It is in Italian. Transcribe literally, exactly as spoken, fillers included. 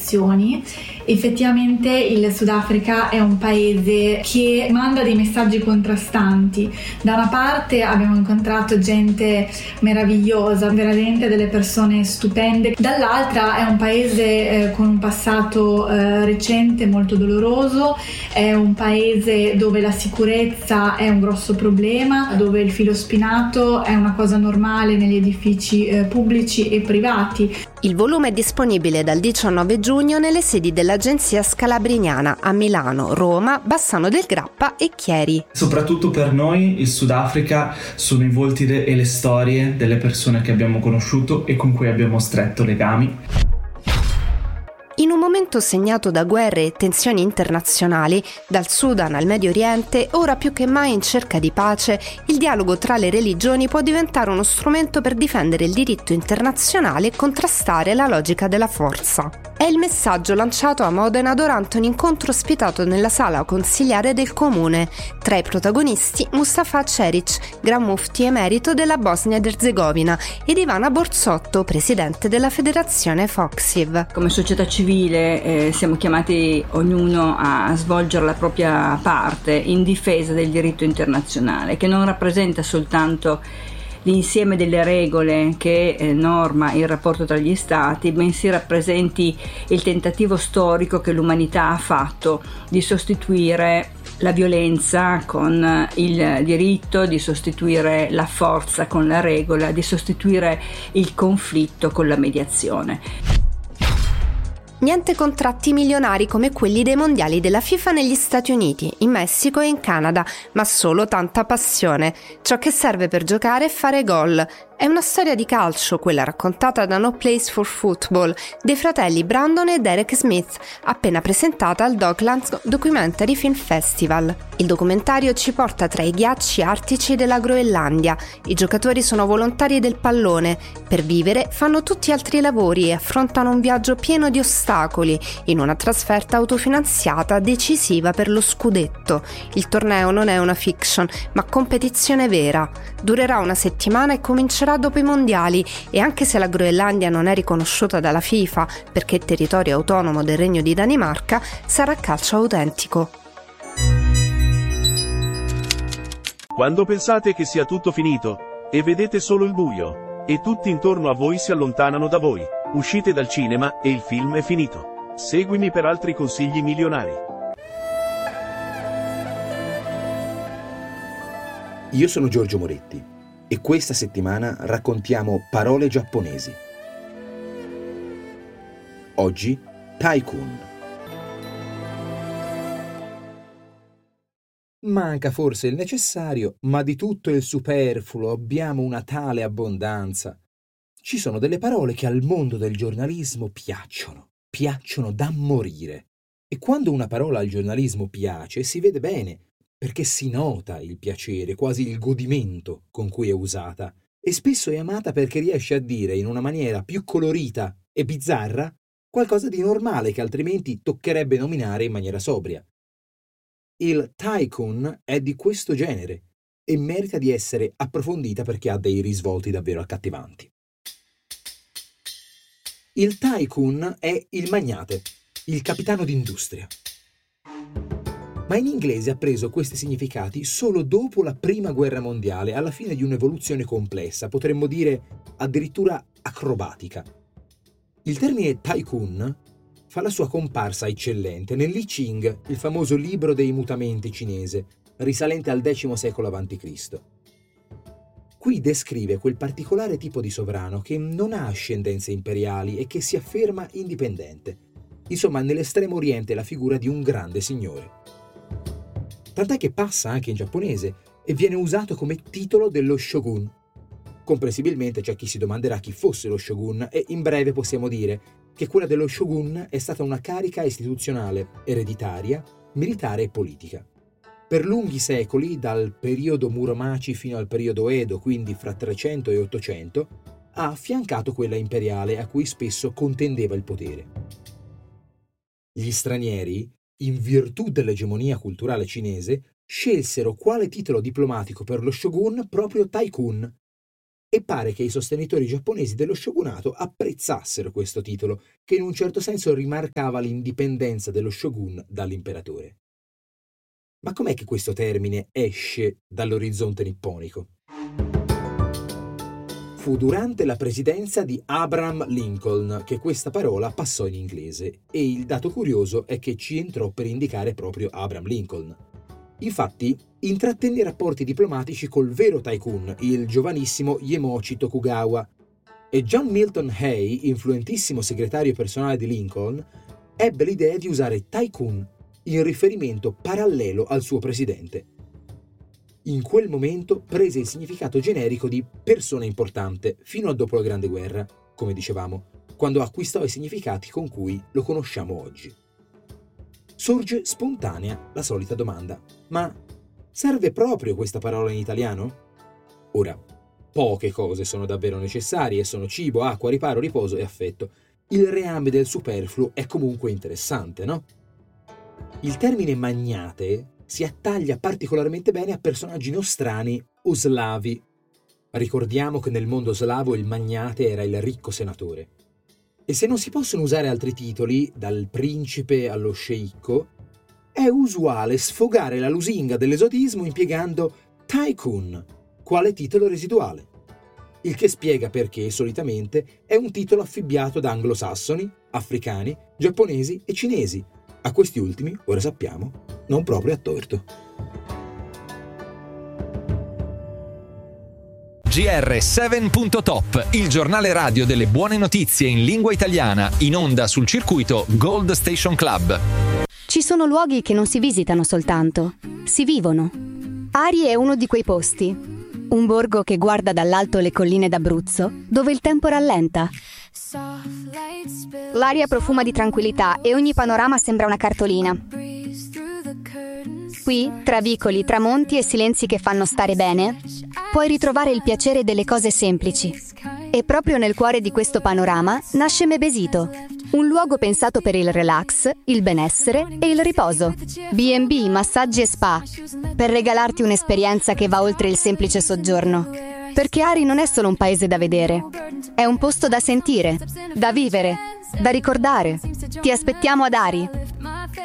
elezioni. Effettivamente il Sudafrica è un paese che manda dei messaggi contrastanti. Da una parte abbiamo incontrato gente meravigliosa, veramente delle persone stupende, dall'altra è un paese eh, con un passato eh, recente molto doloroso, è un paese dove la sicurezza è un grosso problema, dove il filo spinato è una cosa normale negli edifici eh, pubblici e privati. Il volume è disponibile dal diciannove giugno nelle sedi dell'agenzia Scalabriniana a Milano, Roma, Bassano del Grappa e Chieri. Soprattutto per noi il Sudafrica sono i volti e le storie delle persone che abbiamo conosciuto e con cui abbiamo stretto legami. In un momento segnato da guerre e tensioni internazionali, dal Sudan al Medio Oriente, ora più che mai in cerca di pace, il dialogo tra le religioni può diventare uno strumento per difendere il diritto internazionale e contrastare la logica della forza. È il messaggio lanciato a Modena durante un incontro ospitato nella sala consiliare del comune. Tra i protagonisti Mustafa Ceric, Gran Mufti emerito della Bosnia ed Erzegovina, ed Ivana Borzotto, presidente della federazione Foxiv. Come società civile eh, siamo chiamati ognuno a svolgere la propria parte in difesa del diritto internazionale, che non rappresenta soltanto l'insieme delle regole che eh, norma il rapporto tra gli stati, bensì rappresenti il tentativo storico che l'umanità ha fatto di sostituire la violenza con il diritto, di sostituire la forza con la regola, di sostituire il conflitto con la mediazione. Niente contratti milionari come quelli dei mondiali della FIFA negli Stati Uniti, in Messico e in Canada, ma solo tanta passione. Ciò che serve per giocare è fare gol. È una storia di calcio, quella raccontata da No Place for Football, dei fratelli Brandon e Derek Smith, appena presentata al Docklands Documentary Film Festival. Il documentario ci porta tra i ghiacci artici della Groenlandia. I giocatori sono volontari del pallone. Per vivere fanno tutti altri lavori e affrontano un viaggio pieno di ostacoli, in una trasferta autofinanziata decisiva per lo scudetto. Il torneo non è una fiction, ma competizione vera. Durerà una settimana e comincerà dopo i mondiali, e anche se la Groenlandia non è riconosciuta dalla FIFA perché è territorio autonomo del Regno di Danimarca, sarà calcio autentico. Quando pensate che sia tutto finito e vedete solo il buio e tutti intorno a voi si allontanano da voi, uscite dal cinema e il film è finito. Seguimi per altri consigli milionari. Io sono Giorgio Moretti e questa settimana raccontiamo parole giapponesi. Oggi, Tycoon. Manca forse il necessario, ma di tutto il superfluo abbiamo una tale abbondanza. Ci sono delle parole che al mondo del giornalismo piacciono, piacciono da morire. E quando una parola al giornalismo piace, si vede bene, perché si nota il piacere, quasi il godimento con cui è usata, e spesso è amata perché riesce a dire in una maniera più colorita e bizzarra qualcosa di normale che altrimenti toccherebbe nominare in maniera sobria. Il Tycoon è di questo genere e merita di essere approfondita perché ha dei risvolti davvero accattivanti. Il Tycoon è il magnate, il capitano d'industria. Ma in inglese ha preso questi significati solo dopo la Prima Guerra Mondiale, alla fine di un'evoluzione complessa, potremmo dire addirittura acrobatica. Il termine Tycoon fa la sua comparsa eccellente nell'I Ching, il famoso libro dei mutamenti cinese, risalente al X secolo avanti Cristo. Qui descrive quel particolare tipo di sovrano che non ha ascendenze imperiali e che si afferma indipendente. Insomma, nell'estremo oriente è la figura di un grande signore. Tant'è che passa anche in giapponese e viene usato come titolo dello shogun. Comprensibilmente c'è chi si domanderà chi fosse lo shogun e in breve possiamo dire che quella dello shogun è stata una carica istituzionale, ereditaria, militare e politica. Per lunghi secoli, dal periodo Muromaci fino al periodo Edo, quindi fra trecento e ottocento, ha affiancato quella imperiale a cui spesso contendeva il potere. Gli stranieri, in virtù dell'egemonia culturale cinese, scelsero quale titolo diplomatico per lo shogun proprio Tycoon e pare che i sostenitori giapponesi dello shogunato apprezzassero questo titolo, che in un certo senso rimarcava l'indipendenza dello shogun dall'imperatore. Ma com'è che questo termine esce dall'orizzonte nipponico? Fu durante la presidenza di Abraham Lincoln che questa parola passò in inglese, e il dato curioso è che ci entrò per indicare proprio Abraham Lincoln. Infatti, intrattenne rapporti diplomatici col vero tycoon, il giovanissimo Iemochi Tokugawa, e John Milton Hay, influentissimo segretario personale di Lincoln, ebbe l'idea di usare tycoon in riferimento parallelo al suo presidente. In quel momento prese il significato generico di persona importante fino a dopo la Grande Guerra, come dicevamo, quando acquistò i significati con cui lo conosciamo oggi. Sorge spontanea la solita domanda: ma serve proprio questa parola in italiano? Ora, poche cose sono davvero necessarie, sono cibo, acqua, riparo, riposo e affetto. Il reame del superfluo è comunque interessante, no? Il termine magnate si attaglia particolarmente bene a personaggi nostrani o slavi. Ricordiamo che nel mondo slavo il magnate era il ricco senatore. E se non si possono usare altri titoli, dal principe allo sceicco, è usuale sfogare la lusinga dell'esotismo impiegando tycoon quale titolo residuale. Il che spiega perché, solitamente, è un titolo affibbiato da anglosassoni, africani, giapponesi e cinesi. A questi ultimi, ora sappiamo, non proprio a torto. G R sette punto top, il giornale radio delle buone notizie in lingua italiana, in onda sul circuito Gold Station Club. Ci sono luoghi che non si visitano soltanto, si vivono. Ari è uno di quei posti. Un borgo che guarda dall'alto le colline d'Abruzzo, dove il tempo rallenta. L'aria profuma di tranquillità e ogni panorama sembra una cartolina. Qui, tra vicoli, tramonti e silenzi che fanno stare bene, puoi ritrovare il piacere delle cose semplici. E proprio nel cuore di questo panorama nasce Mebesito, un luogo pensato per il relax, il benessere e il riposo. B and B, massaggi e spa, per regalarti un'esperienza che va oltre il semplice soggiorno. Perché Ari non è solo un paese da vedere, è un posto da sentire, da vivere, da ricordare. Ti aspettiamo ad Ari.